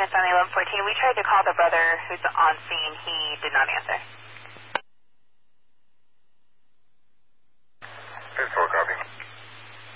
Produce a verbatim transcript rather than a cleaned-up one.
Family eleven fourteen. We tried to call the brother who's on scene. He did not answer.